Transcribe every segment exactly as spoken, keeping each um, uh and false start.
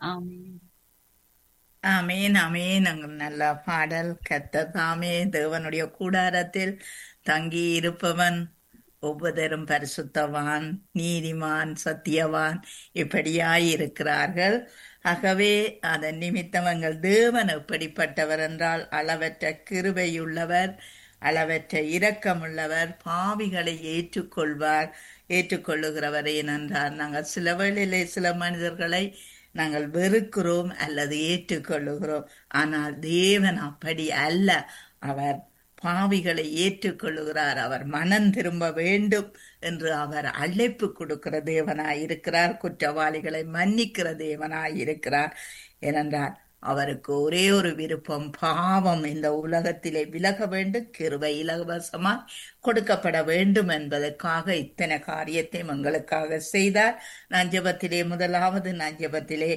ஆமென். ஆமேன் ஆமேன். அங்கு நல்ல பாடல். கர்த்தர் தாமே தேவனுடைய கூடாரத்தில் தங்கி இருப்பவன் ஒவ்வொருவரும் பரிசுத்தவான், நீதிமான், சத்தியவான் இப்படியாய் இருக்கிறார்கள். ஆகவே அதன் நிமித்தம் எங்கள் தேவன் எப்படிப்பட்டவர் என்றால் அளவற்ற கிருபையுள்ளவர், அளவற்ற இரக்கமுள்ளவர், பாவிகளை ஏற்றுக்கொள்வார், ஏற்றுக்கொள்ளுகிறவர். ஏனென்றால் நாங்கள் சில வேளையிலே சில மனிதர்களை நாங்கள் வெறுக்கிறோம் அல்லது ஏற்றுக்கொள்ளுகிறோம். ஆனால் தேவன் அப்படி அல்ல. அவர் பாவிகளை ஏற்றுக்கொள்ளுகிறார். அவர் மனம் திரும்ப வேண்டும் என்று அவர் அழைப்பு கொடுக்கிற தேவனாயிருக்கிறார். குற்றவாளிகளை மன்னிக்கிற தேவனாயிருக்கிறார். ஏனென்றால் அவருக்கு ஒரே ஒரு விருப்பம், பாவம் இந்த உலகத்திலே விலக வேண்டும், கிருபை இலவசமாய் கொடுக்கப்பட வேண்டும் என்பதற்காக இத்தனை காரியத்தை எங்களுக்காக செய்தார். நான் ஜெபத்திலே முதலாவது நான் ஜெபத்திலே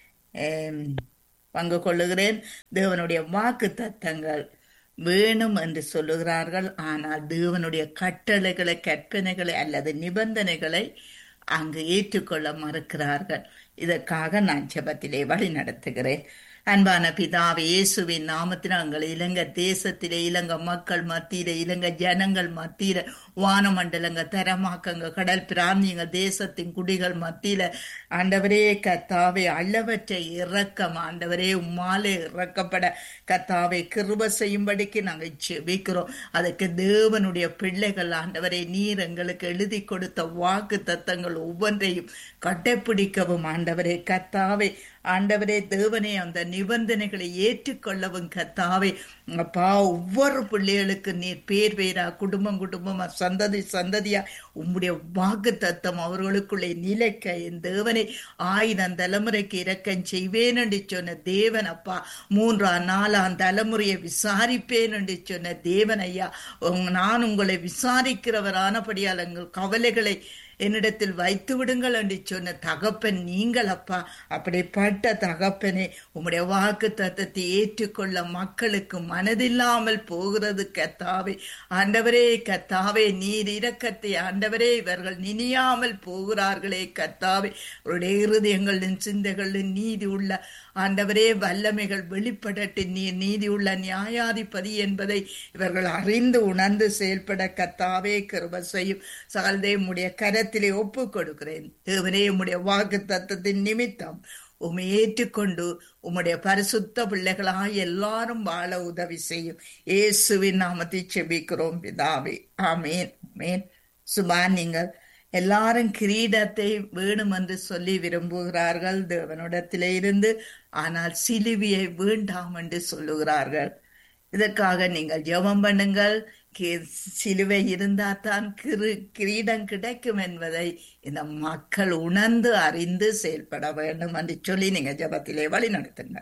ஆம், பங்கு கொள்ளுகிறேன். தேவனுடைய வாக்கு தத்தங்கள் வேணும் என்று சொல்லுகிறார்கள். ஆனால் தேவனுடைய கட்டளைகளை, கற்பனைகளை அல்லது நிபந்தனைகளை அங்கு ஏற்றுக்கொள்ள மறுக்கிறார்கள். இதற்காக நான் ஜெபத்திலே வழி நடத்துகிறேன். அன்பான பிதாவே, இயேசுவின் நாமத்தில் எங்கள் இலங்கை தேசத்திலே, இலங்கை மக்கள் மத்தியில, இலங்கை ஜனங்கள் மத்தியில, வானமண்டலங்க தரமாக்கங்க கடல் பிராந்தியங்க தேசத்தின் குடிகள் மத்தியில ஆண்டவரே கத்தாவே அளவற்ற இரக்கம் ஆண்டவரே உம்மாலே இறக்கப்பட கத்தாவை கிருப செய்யும்படிக்கு நாங்கள் செபிக்கிறோம். அதுக்கு தேவனுடைய பிள்ளைகள் ஆண்டவரே நீர் எங்களுக்கு எழுதி கொடுத்த வாக்கு தத்தங்கள் ஒவ்வொன்றையும் கடைப்பிடிக்கவும் ஆண்டவரே கத்தாவே ஆண்டவரே தேவனே அந்த நிபந்தனைகளை ஏற்றுக்கொள்ளவும் கத்தாவே அப்பா ஒவ்வொரு பிள்ளைகளுக்கு நீர் பேர் பேரா குடும்பம் குடும்பமா சந்ததி சந்ததியா உம்முடைய வாக்கு தத்தம் அவர்களுக்குள்ளே நிலைக்க என் தேவனை ஆயிரம் தலைமுறைக்கு இரக்கம் செய்வேன் என்று சொன்ன தேவன் அப்பா மூன்றாம் நாலாம் தலைமுறையை விசாரிப்பேன் என்று சொன்ன தேவன் ஐயா நான் உங்களை விசாரிக்கிறவரானபடியால் எங்கள் கவலைகளை என்னிடத்தில் வைத்து விடுங்கள் என்று சொன்ன தகப்பன் நீங்கள் அப்பா. அப்படிப்பட்ட தகப்பனே உம்முடைய வாக்கு தத்தத்தை ஏற்றுக்கொள்ள மக்களுக்கு மனதில்லாமல் போகிறது கத்தாவே. ஆண்டவரே கத்தாவே நீர் இரக்கத்தை ஆண்டவரே இவர்கள் நினையாமல் போகிறார்களே கத்தாவே. அவருடைய இருதயங்களின் சிந்தைகளின் நீதி உள்ள ஆண்டவரே வல்லமைகள் வெளிப்படட்டு நீர் நீதி உள்ள நியாயாதிபதி என்பதை இவர்கள் அறிந்து உணர்ந்து செயல்பட கத்தாவே கிருபை செய்யும். சகலதே உம்முடைய கரத்திலே ஒப்பு கொடுக்கிறேன். தேவனே உம்முடைய வாக்கு தத்தத்தின் நிமித்தம் உம்மை ஏற்றுக்கொண்டு உம்முடைய பரிசுத்த பிள்ளைகளாய் எல்லாரும் வாழ உதவி செய்யும். இயேசுவின் நாமத்தை செபிக்கிறோம் பிதாவே. ஆமேன் ஆமேன். சுபா, நீங்கள் எல்லாரும் கிரீடத்தை வேணும் என்று சொல்லி விரும்புகிறார்கள் தேவனிடத்திலே இருந்து. ஆனால் சிலுவையை வேண்டாம் என்று சொல்லுகிறார்கள். இதற்காக நீங்கள் ஜெபம் பண்ணுங்கள். சிலுவை இருந்தால்தான் கிரு கிரீடம் கிடைக்கும் என்பதை இந்த மக்கள் உணர்ந்து அறிந்து செயல்பட வேண்டும் என்று சொல்லி நீங்க ஜெபத்திலே வழி நடத்துங்க.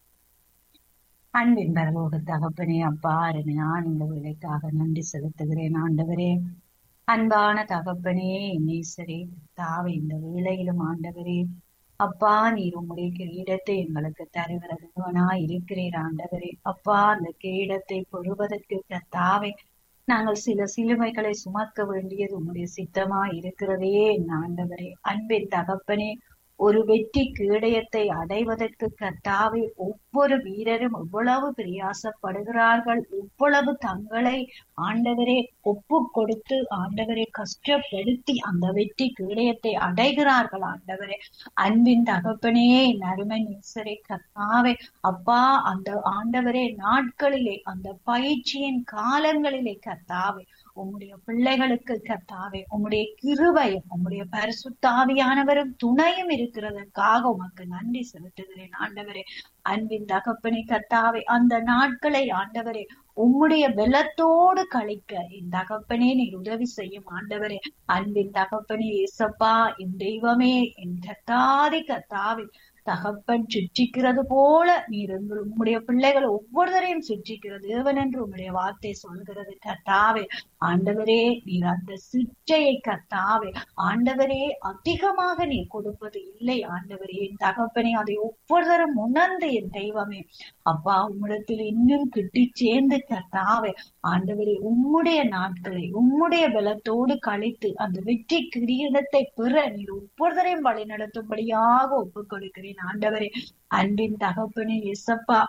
அன்பின் பரலோக தகப்பனே அப்பா, நான் இந்த வேலைக்காக நன்றி செலுத்துகிறேன் ஆண்டவரே. அன்பான தகப்பனே நேசரே தாவே, இந்த வேளையிலும் ஆண்டவரே அப்பா நீர் உம்முடைய கிரீடத்தை எங்களுக்கு தருகிறதுவனா இருக்கிறீர் ஆண்டவரே. அப்பா அந்த கிரீடத்தை பெறுவதற்கு கர்த்தாவே நாங்கள் சில சிலுவைகளை சுமக்க வேண்டியது உம்முடைய சித்தமா இருக்கிறதே ஆண்டவரே. அன்பின் தகப்பனே, ஒரு வெற்றி கேடயத்தை அடைவதற்கு கர்த்தாவே ஒவ்வொரு வீரரும் எவ்வளவு பிரயாசப்படுகிறார்கள், எவ்வளவு தங்களை ஆண்டவரே ஒப்பு கொடுத்து ஆண்டவரை கஷ்டப்படுத்தி அந்த வெற்றி கேடயத்தை அடைகிறார்கள் ஆண்டவரே. அன்பின் தகப்பனே நறுமை நேசரே கர்த்தாவே அப்பா அந்த ஆண்டவரே நாட்களிலே அந்த பயிற்சியின் காலங்களிலே கர்த்தாவே உம்முடைய பிள்ளைகளுக்கு கர்த்தாவே உம்முடைய கிருபையும் உம்முடைய பரிசுத்தாவியானவரும் துணையும் இருக்கிறதற்காக உமக்கு நன்றி செலுத்துகிறேன் ஆண்டவரே. அன்பின் தகப்பனே கர்த்தாவே அந்த நாட்களை ஆண்டவரே உம்முடைய பலத்தோடு கழிக்க என் தகப்பனே நீர் உதவி செய்யும் ஆண்டவரே. அன்பின் தகப்பனே ஏசப்பா என் தெய்வமே என் கர்த்தாதி கர்த்தாவே தகப்பன் சுற்றிக்கிறது போல நீர் உம்முடைய பிள்ளைகள் ஒவ்வொருவரையும் சுற்றிக்கிற தேவன் என்று உம்முடைய வார்த்தை சொல்கிறது கர்த்தாவே. ஆண்டவரே நீர் அந்த சிற்றையை கர்த்தாவே ஆண்டவரே அதிகமாக நீர் கொடுப்பது இல்லை ஆண்டவரே. என் தகப்பனே அதை ஒவ்வொருவரும் உணர்ந்து என் தெய்வமே அப்பா உம்மிடத்தில் இன்னும் கிட்டி சேர்ந்து கர்த்தாவே ஆண்டவரே உம்முடைய நாட்களை உம்முடைய பலத்தோடு கழித்து அந்த வெற்றி கிரீடத்தை பெற நீர் ஒவ்வொருவரையும் வழி நடத்தும்படியாக ஒப்புக் கொடுக்கிறேன் செலுத்துகிறேன் ஆண்டவரே. அன்பின் தகப்பனே இயேசப்பா,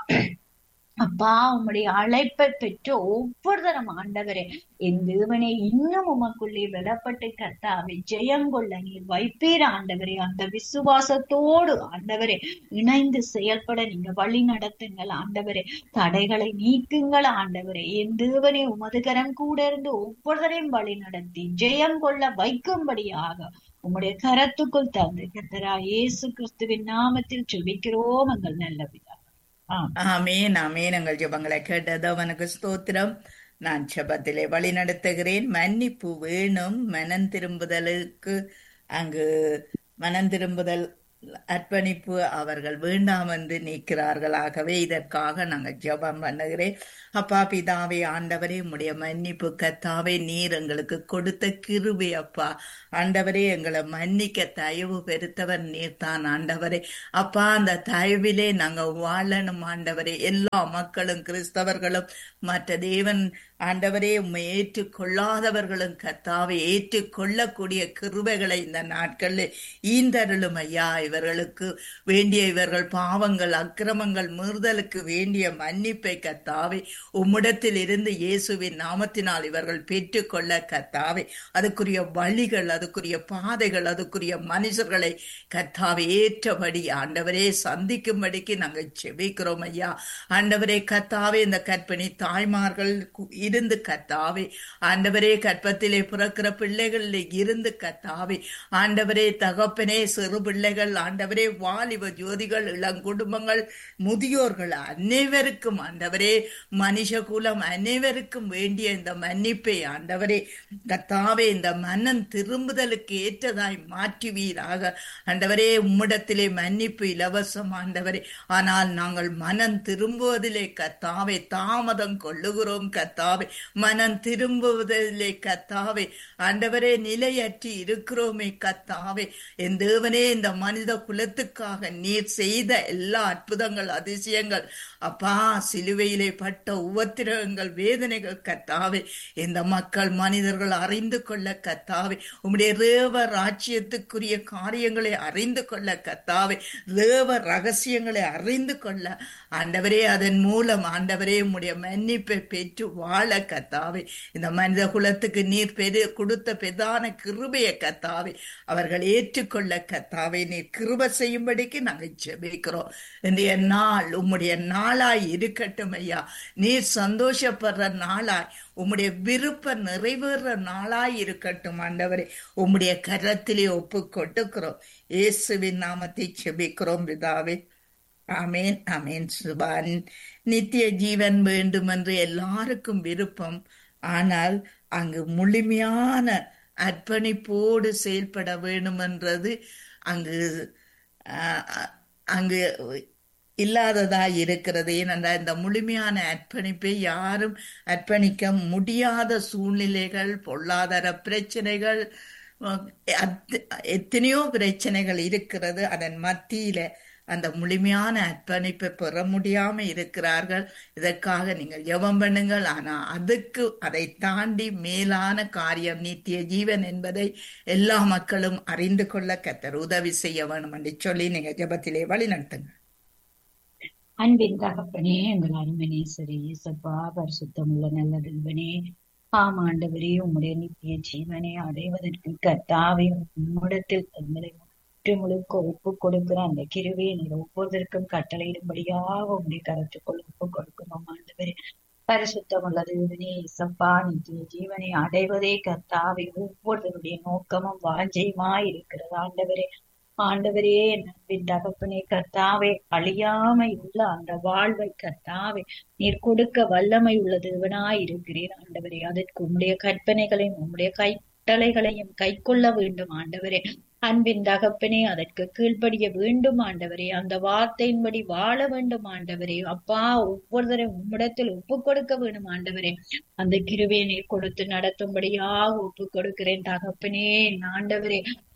அப்பா உம்முடைய அழைப்பை பெற்ற ஒவ்வொரு தரம் ஆண்டவரே, என் தேவனே இன்னும் உமக்குள்ளே பலப்பட்டு கர்த்தாவே ஜெயம் கொள்ள நீர் வைப்பீர் ஆண்டவரே. அந்த விசுவாசத்தோடு ஆண்டவரே இணைந்து செயல்பட நீங்க வழி நடத்துங்கள் ஆண்டவரே. தடைகளை நீக்குங்கள் ஆண்டவரே. என் தேவனே உமது கரம் கூட இருந்து ஒவ்வொருவரையும் வழி நடத்தி ஜெயம் கொள்ள வைக்கும்படியாக உம்முடைய கரத்துக்குள் தந்து கர்த்தரா இயேசு கிறிஸ்துவின் நாமத்தில் ஜெபிக்கிறோம் எங்கள் நல்ல பிதாவே. ஆமென். ஆமேன் ஆமேன். எங்கள் ஜெபங்களை கேட்டது அவனுக்கு ஸ்தோத்திரம். நான் ஜெபத்திலே வழி நடத்துகிறேன். மன்னிப்பு வேணும். மனம் திரும்புதலுக்கு அங்கு மனம் திரும்புதல் அர்ப்பணிப்பு அவர்கள் வேண்டாம் என்று நீக்கிறார்கள். ஆகவே இதற்காக நாங்கள் ஜெபம் பண்ணுகிறேன். அப்பா பிதாவே ஆண்டவரே, உம்முடைய மன்னிப்பு கர்த்தாவே நீர் எங்களுக்கு கொடுத்த கிருபை அப்பா. ஆண்டவரே, எங்களை மன்னிக்க தயவு பெருத்தவர் நீர் தான் ஆண்டவரே. அப்பா அந்த தயவிலே நாங்கள் வாழணும் ஆண்டவரே. எல்லா மக்களும் கிறிஸ்தவர்களும் மற்ற தேவன் ஆண்டவரே உம்மை ஏற்றுக்கொள்ளாதவர்களும் கர்த்தாவை ஏற்றுக்கொள்ளக்கூடிய கிருபைகளை இந்த நாட்களில் ஈந்தருளும் ஐயா. இவர்களுக்கு வேண்டிய இவர்கள் பாவங்கள் அக்கிரமங்கள் மீறுதலுக்கு வேண்டிய மன்னிப்பை கர்த்தாவே உம்மிடத்தில் இருந்து இயேசுவின் நாமத்தினால் இவர்கள் பெற்றுக்கொள்ள கர்த்தாவே அதுக்குரிய வழிகள், அதுக்குரிய பாதைகள், அதுக்குரிய மனுஷர்களை கர்த்தாவே ஏற்றபடி ஆண்டவரே சந்திக்கும்படிக்கு நாங்கள் செபிக்கிறோம் ஐயா. ஆண்டவரே கர்த்தாவே இந்த கற்பிணி தாய்மார்கள் இருந்து கர்த்தாவே ஆண்டவரே கற்பத்திலே பிறக்கிற பிள்ளைகளில் இருந்து கர்த்தாவே ஆண்டவரே தகப்பனே சிறு பிள்ளைகள் ஆண்டவரே வாலிப ஜோதிகள் இளங்குடும்பங்கள் முதியோர்கள் அனைவருக்கும் ஆண்டவரே மனுஷ குலம் அனைவருக்கும் வேண்டிய இந்த மன்னிப்பை ஆண்டவரே கர்த்தாவே இந்த மனம் திரும்புதலுக்கு ஏற்றதாய் மாற்றுவீராக ஆண்டவரே. உம்மிடத்திலே மன்னிப்பு இலவசம் ஆண்டவரே. ஆனால் நாங்கள் மனம் திரும்புவதிலே கர்த்தாவே தாமதம் கொள்ளுகிறோம் கர்த்தாவே. மனம் திரும்புவதிலே கர்த்தாவே ஆண்டவரே நிலையற்றி இருக்கிறோமே கர்த்தாவே. என் தேவனே இந்த மனித குலத்துக்காக நீர் செய்த எல்லா அற்புதங்கள் அதிசயங்கள் அப்பா சிலுவையிலே பட்ட உபத்திரவங்கள் வேதனைகள் கர்த்தாவே இந்த மக்கள் மனிதர்கள் அறிந்து கொள்ள கர்த்தாவே உம்முடைய தேவ ராஜ்யத்துக்குரிய காரியங்களை அறிந்து கொள்ள கர்த்தாவே தேவ ரகசியங்களை அறிந்து கொள்ள ஆண்டவரே அதன் மூலம் ஆண்டவரே உம்முடைய மன்னிப்பை பெற்று வாழ கர்த்தாவே இந்த மனித குலத்துக்கு நீர் பெரு கொடுத்த பெதான கிருபையை கர்த்தாவே அவர்கள் ஏற்றுக்கொள்ள கர்த்தாவே நீர் கிருபை செய்யும்படிக்கு நாங்கள் ஜெபிக்கிறோம். இன்றைய நாள் உம்முடைய நாளாய் இருக்கட்டும் ஐயா. நீர் சந்தோஷப்படுற நாளாய் உம்முடைய விருப்ப நிறைவேற நாளாய் இருக்கட்டும் ஆண்டவரே. உம்முடைய கரத்திலே ஒப்பு கொட்டுக்கிறோம். இயேசுவின் நாமத்தை ஜெபிக்கிறோம் பிதாவே. ஆமேன் ஆமேன். சுபான் நித்திய ஜீவன் வேண்டும் என்று எல்லாருக்கும் விருப்பம். ஆனால் அங்கு முழுமையான அர்ப்பணிப்போடு செயல்பட வேண்டும் என்றது அங்கு அங்கு இல்லாததா இருக்கிறது. ஏனென்றால் இந்த முழுமையான அர்ப்பணிப்பை யாரும் அர்ப்பணிக்க முடியாத சூழ்நிலைகள், பொருளாதார பிரச்சனைகள், எத்தனையோ பிரச்சனைகள் இருக்கிறது. அதன் மத்தியில அந்த முழுமையான அர்ப்பணிப்பை பெற முடியாம இருக்கிறார்கள். இதற்காக நீங்கள் ஜெபம் பண்ணுங்கள். ஆனா அதுக்கு அதை தாண்டி மேலான காரியம் நித்திய ஜீவன் என்பதை எல்லா மக்களும் அறிந்து கொள்ள கர்த்தர் உதவி செய்ய வேண்டும் என்று சொல்லி நீங்க ஜெபத்திலே வழி நடத்துங்க. அன்பின் தகப்பனே, எங்கள் அருமனேசரே இயேசப்பா, பரிசுத்தமுள்ள நல்ல தேவனே, ஆம் ஆண்டவரே, உம்முடைய நித்திய ஜீவனை அடைவதற்கு கர்த்தாவே உம்மிடத்தில் எங்களை முற்று முழுக்க ஒப்பு கொடுக்கிற அந்த கிருபையை நீர் ஒவ்வொருவருக்கும் கட்டளையிடும்படியாக உம்முடைய கருத்துக்குள் ஒப்பு கொடுக்கிறோம் ஆண்டவரே. பரிசுத்தமுள்ள தேவனே இயேசப்பா, நித்திய ஜீவனை அடைவதே கர்த்தாவே ஒவ்வொருவருடைய நோக்கமும் வாஞ்சையுமாய் இருக்கிறது ஆண்டவரே. ஆண்டவரே, நம்பின் தகப்பனே கர்த்தாவே, அழியாமை உள்ள அந்த வாழ்வை கர்த்தாவே நீர் கொடுக்க வல்லமை உள்ள தேவனாய் இருக்கிறீர் ஆண்டவரே. அதற்கு உம்முடைய கற்பனைகளையும் உம்முடைய கட்டளைகளையும் கை கொள்ள வேண்டும் ஆண்டவரே. அன்பின் தகப்பனே, அதற்கு கீழ்ப்படிய வேண்டும் ஆண்டவரே. அந்த வார்த்தையின்படி வாழ வேண்டும் ஆண்டவரே. அப்பா, ஒவ்வொருத்தரையும் உம்மிடத்தில் ஒப்பு கொடுக்க வேண்டும் ஆண்டவரே. அந்த கிருபையை நீர் கொடுத்து நடத்தும்படியாக ஒப்பு கொடுக்கிறேன் தகப்பனே. ஆண்டவரே,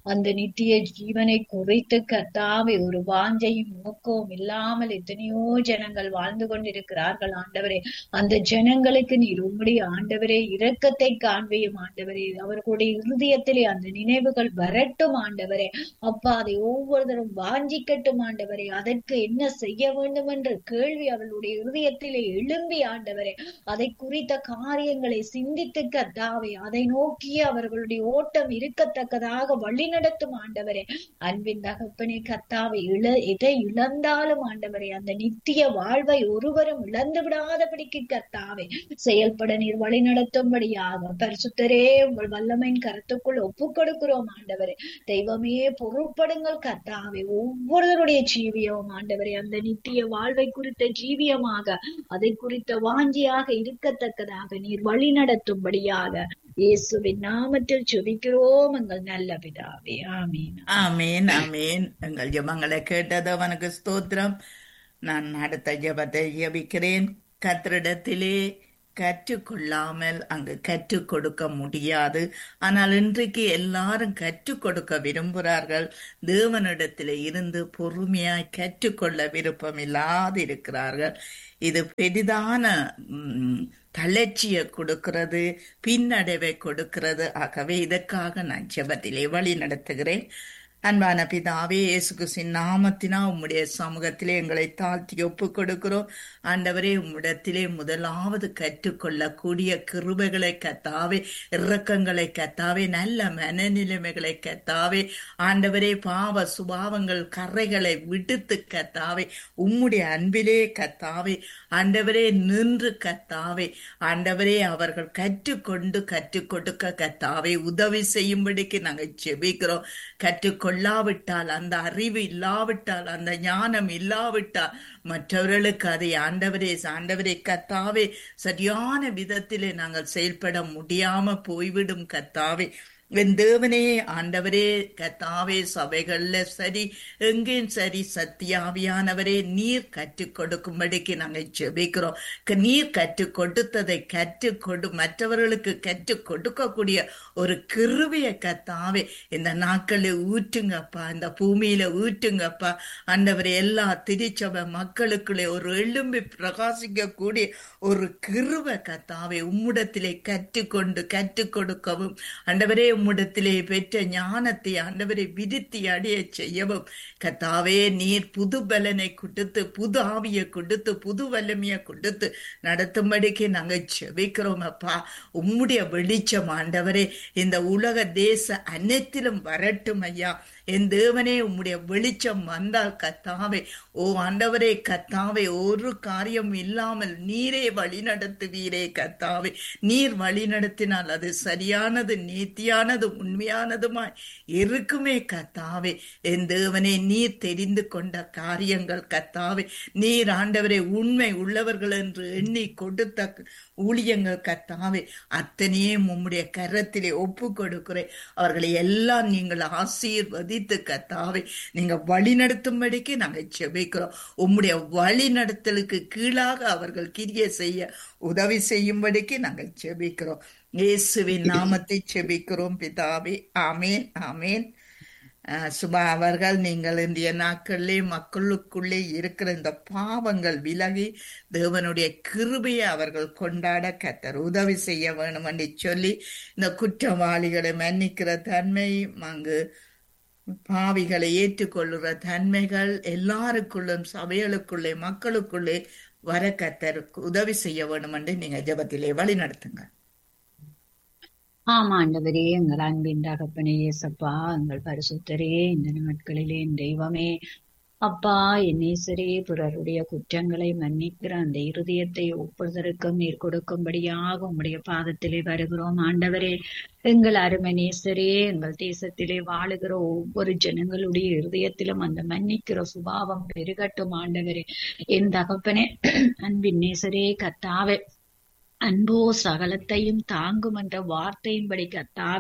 அந்த நித்திய ஜீவனை குறித்து கர்த்தாவே ஒரு வாஞ்சையும் நோக்கവും இல்லாமல் எத்தனையோ ஜனங்கள் வாழ்ந்து கொண்டிருக்கிறார்கள் ஆண்டவரே. அந்த ஜனங்களுக்கு நீர் உம்முடைய ஆண்டவரே இரக்கத்தை காண்பியும் ஆண்டவரே. அவர்களுடைய இருதயத்திலே அந்த நினைவுகள் வரட்டும் ஆண்டவரே. அப்பா, அதை ஒவ்வொருத்தரும் வாஞ்சிக்கட்டும் ஆண்டவரே. அதற்கு என்ன செய்ய வேண்டும் என்ற கேள்வி அவர்களுடைய இருதயத்திலே எழும்பி ஆண்டவரே, அதை குறித்த காரியங்களை சிந்தித்து கர்த்தாவே அதை நோக்கி அவர்களுடைய ஓட்டம் இருக்கத்தக்கதாக வழி நடத்தும் ஆண்டவரே. அன்பின் தகப்பனே கர்த்தாவே, இழ எதை இழந்தாலும் ஆண்டவரே அந்த நித்திய வாழ்வை ஒருவரும் இழந்து விடாதபடிக்கு கர்த்தாவே செயல்பட நீர் வழி நடத்தும்படியாக பரிசுத்தரே உங்கள் வல்லமையின் கருத்துக்குள் ஒப்பு கொடுக்கிறோம் ஆண்டவரே. தெய்வமே பொருட்படுங்கள் கர்த்தாவே. ஒவ்வொருவருடைய ஜீவியம் ஆண்டவரே அந்த நித்திய வாழ்வை குறித்த ஜீவியமாக அதை குறித்த வாஞ்சியாக இருக்கத்தக்கதாக நீர் வழி நடத்தும்படியாக இயேசுவின் நாமத்தில் ஜெபிக்கிறோம் எங்கள் நல்ல பிதாவே. ஆமீன். ஆமேன் ஆமேன். எங்கள் ஜெபங்களை கேட்டது அவனுக்கு ஸ்தோத்திரம். நான் அடுத்த ஜெபத்தை ஜெபிக்கிறேன். கர்த்தரிடத்திலே கற்றுக்கொள்ளாமல் அங்கு கற்றுக் கொடுக்க முடியாது. ஆனால் இன்றைக்கு எல்லாரும் கற்றுக் கொடுக்க விரும்புகிறார்கள். தேவனிடத்திலே இருந்து பொறுமையாய் கற்றுக்கொள்ள விருப்பம் இல்லாது இருக்கிறார்கள். இது பெரிதான உம் தளர்ச்சியை கொடுக்கிறது, பின்னடைவை கொடுக்கிறது. ஆகவே இதற்காக நான் ஜெபத்திலே வழி நடத்துகிறேன். அன்பான பிதாவே, இயேசு கிறிஸ்துவின் நாமத்தினா உம்முடைய சமூகத்திலே எங்களை தாழ்த்தி ஒப்பு கொடுக்கிறோம். ஆண்டவரே, உம்மிடத்திலே முதலாவது கற்றுக்கொள்ளக்கூடிய கிருபைகளை கத்தாவே, இரக்கங்களை கத்தாவே, நல்ல மனநிலைமைகளை கத்தாவே, ஆண்டவரே பாவ சுபாவங்கள் கரைகளை விடுத்து கத்தாவே, உம்முடைய அன்பிலே கத்தாவே, ஆண்டவரே நின்று கத்தாவே, ஆண்டவரே அவர்கள் கற்றுக்கொண்டு கற்றுக் கொடுக்க கத்தாவே உதவி செய்யும்படிக்கு நாங்கள் ஜெபிக்கிறோம். கற்றுக்கொள்ள கொள்ளாவிட்டால், அந்த அறிவு இல்லாவிட்டால், அந்த ஞானம் இல்லாவிட்டால் மற்றவர்களுக்கு அதை ஆண்டவரே ஆண்டவரே கத்தாவே சரியான விதத்திலே நாங்கள் செயல்பட முடியாம போய்விடும் கத்தாவே. என் தேவனே ஆண்டவரே கத்தாவே, சபைகள்ல சரி எங்கேயும் சரி சத்தியாவியானவரே நீர் கற்றுக் கொடுக்கும்படிக்கு நாங்கள் ஜெபிக்கிறோம். நீர் கற்றுக் கொடுத்ததை கற்றுக் கொடு மற்றவர்களுக்கு கற்றுக் கொடுக்கக்கூடிய ஒரு கிருபையை கத்தாவே இந்த நாட்களில் ஊற்றுங்கப்பா, இந்த பூமியில ஊற்றுங்கப்பா ஆண்டவரே. எல்லா திருச்சபை மக்களுக்குள்ளே ஒரு எழும்பி பிரகாசிக்க கூடிய ஒரு கிருபை கத்தாவே உம்முடத்திலே கற்றுக்கொண்டு கற்றுக் கொடுக்கவும் ஆண்டவரே, உம்மிடத்திலே பெற்ற ஞானத்தை ஆண்டவரை விருத்தி அடைய செய்யவும் கத்தாவே நீர் புது பலனை கொடுத்து புது ஆவியை கொடுத்து புது வல்லமையை கொடுத்து நடத்தும்படிக்கு நாங்கள் செபிக்கிறோம் அப்பா. உம்முடைய வெளிச்சம் ஆண்டவரே இந்த உலக தேச அனைத்திலும் வரட்டும் ஐயா. என் தேவனே, உம்முடைய வெளிச்சம் வந்தால் கத்தாவே, ஓ ஆண்டவரே கத்தாவே, ஒரு காரியம் இல்லாமல் நீரே வழி நடத்துவீரே கத்தாவே. நீர் வழி நடத்தினால் அது சரியானது, நீத்தியானது, உண்மையானதுமாய் இருக்குமே கத்தாவே. என் தேவனே, நீர் தெரிந்து கொண்ட காரியங்கள் கத்தாவே, நீர் ஆண்டவரே உண்மை உள்ளவர்கள் என்று எண்ணி கொடுத்த ஊழியங்கள் கத்தாவே அத்தனையே உம்முடைய கரத்திலே ஒப்பு கொடுக்கிறேன். அவர்களை எல்லாம் நீங்கள் ஆசீர்வதித்து கத்தாவே நீங்க வழி நடத்தும்படிக்கு நாங்கள் செபிக்கிறோம். உம்முடைய வழி நடத்தலுக்கு கீழாக அவர்கள் கிரியை செய்ய உதவி செய்யும்படிக்கு நாங்கள் செபிக்கிறோம். இயேசுவின் நாமத்தை செபிக்கிறோம் பிதாவே. ஆமேன் ஆமேன். சுபா அவர்கள், நீங்கள் இந்திய நாட்களிலே மக்களுக்குள்ளே இருக்கிற இந்த பாவங்கள் விலகி தேவனுடைய கிருபையை அவர்கள் கொண்டாட கர்த்தர் உதவி செய்ய வேணும் என்று சொல்லி இந்த குற்றவாளிகளை மன்னிக்கிற தன்மை, அங்கு பாவிகளை ஏற்றுக்கொள்ளுகிற தன்மைகள் எல்லாருக்குள்ளும் சபைகளுக்குள்ளே மக்களுக்குள்ளே வர கர்த்தர் உதவி செய்ய வேணும் என்று நீங்க ஜெபத்திலே வழி நடத்துங்க. ஆமா ஆண்டவரே, எங்கள் அன்பின் தகப்பனே இயேசப்பா, எங்கள் பரிசுத்தரே, இந்த நாட்களிலே என் தெய்வமே அப்பா, என் நேசரே, பிறருடைய குற்றங்களை மன்னிக்கிற அந்த இருதயத்தை ஒப்புதற்கும் நீர் கொடுக்கும்படியாக உம்முடைய பாதத்திலே வருகிறோம் ஆண்டவரே. எங்கள் அருமை நேசரே, எங்கள் தேசத்திலே வாழுகிற ஒவ்வொரு ஜனங்களுடைய இருதயத்திலும் அந்த மன்னிக்கிற சுபாவம் பெருகட்டும் ஆண்டவரே. என் தகப்பனே, அன்பின் நேசரே கர்த்தாவே, அன்போ சகலத்தையும் தாங்கும் என்ற வார்த்தையின்படி கர்த்தாவே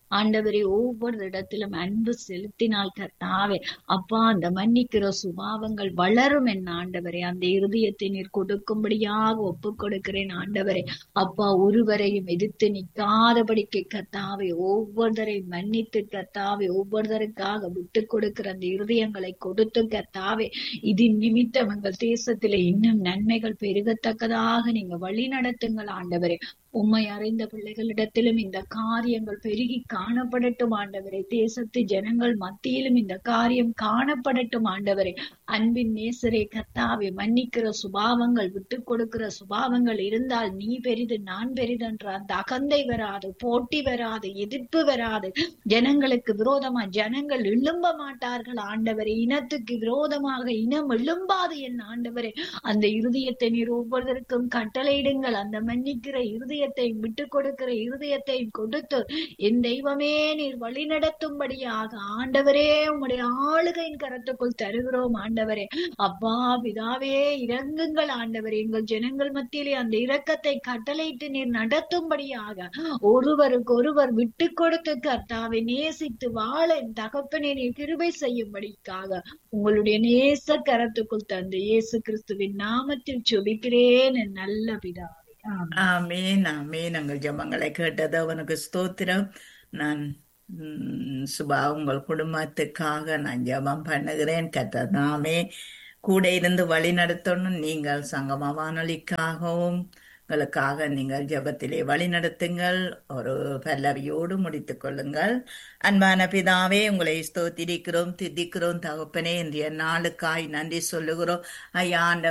ஆண்டவரே ஒவ்வொரு இடத்திலும் அன்பு செலுத்தினால் கர்த்தாவே அப்பா அந்த மன்னிக்கிற சுபாவங்கள் வளரும் என்ன ஆண்டவரே. அந்த இருதயத்தை நீர் கொடுக்கும்படியாக ஒப்பு கொடுக்கிறேன் ஆண்டவரே. அப்பா ஒருவரையும் எதிர்த்து நிற்காதபடிக்கு கர்த்தாவே ஒவ்வொருவரையும் மன்னித்து கர்த்தாவே ஒவ்வொருவருக்காக விட்டு கொடுக்கிற அந்த இருதயங்களை கொடுத்து கர்த்தாவே இதன் நிமித்தம் எங்கள் தேசத்திலே இன்னும் நன்மைகள் பெருகத்தக்கதாக நீங்க வழி நடத்துங்கள் ஆண்டவரே. உம்மை அறிந்த பிள்ளைகளிடத்திலும் இந்த காரியங்கள் பெருகி காணப்படட்டும் ஆண்டவரே. தேசத்து ஜனங்கள் மத்தியிலும் இந்த காரியம் காணப்படட்டும் ஆண்டவரே. அன்பின் நேசரே கர்த்தாவே மன்னிக்கிற சுபாவங்கள் விட்டு கொடுக்கிற சுபாவங்கள் இருந்தால் நீ பெரிது நான் பெரிதென்ற அந்த அகந்தை வராது, போட்டி வராது, எதிர்ப்பு வராது. ஜனங்களுக்கு விரோதமா ஜனங்கள் எழும்ப மாட்டார்கள் ஆண்டவரே. இனத்துக்கு விரோதமாக இனம் எழும்பாது என் ஆண்டவரே. அந்த இருதயத்தை நீர் ஒவ்வொருவருக்கும் கட்டளையிடுங்கள். அந்த மன்னிக்கிற இருதயத்தை விட்டு கொடுக்கிற இருதயத்தை கொடுத்து என் தெய்வமே நீர் வழி நடத்தும்படியாக ஆண்டவரே உம்முடைய ஆளுகையின் கரத்துக்குள் தருகிறோம் ஆண்டவரே. அப்பா பிதாவே இறங்குங்கள் ஆண்டவரே. எங்கள் ஜனங்கள் மத்தியிலே அந்த இரக்கத்தை கட்டளையிட்டு நீர் நடத்தும்படியாக ஒருவருக்கு ஒருவர் விட்டு கொடுத்து கர்த்தாவை நேசித்து வாழ என் தகப்பனே நீர் கிருபை செய்யும்படிக்காக உங்களுடைய நேச கரத்துக்குள் தந்து இயேசு கிறிஸ்துவின் நாமத்தில் ஜெபிக்கிறேன் என் நல்ல பிதாவே. ஆமென். ஆமேன் ஆமேன். எங்கள் ஜெபங்களை கேட்டது அவனுக்கு ஸ்தோத்திரம். நான் ம், சுபா உங்கள் குடும்பத்துக்காக நான் ஜெபம் பண்ணுகிறேன். கர்த்தர் தாமே கூட இருந்து வழி நடத்தணும். நீங்கள் சங்கம வானொலிக்காகவும் உங்களுக்காக நீங்கள் ஜெபத்திலே வழி நடத்துங்கள். ஒரு பல்லவியோடு முடித்துக் கொள்ளுங்கள். அன்பான பிதாவே உங்களை ஸ்தோத்திரிக்கிறோம், துதிக்கிறோம் தகப்பனே. இன்றைய நாளுக்காய் நன்றி சொல்லுகிறோம் ஐயா.